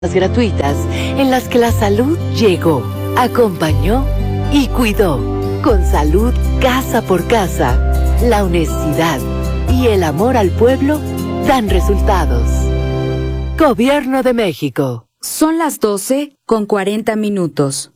gratuitas en las que la salud llegó, acompañó y cuidó. Con salud casa por casa, la honestidad y el amor al pueblo dan resultados. Gobierno de México. Son las 12:40.